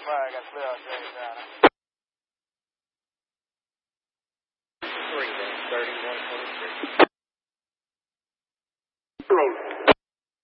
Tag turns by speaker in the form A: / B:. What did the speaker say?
A: I got clear out there, down.
B: 3, 30, 123.